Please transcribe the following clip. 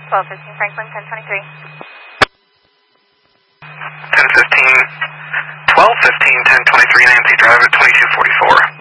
1215 Franklin, 1023. 1015, 1215, 1023, Nancy Drive at 2244.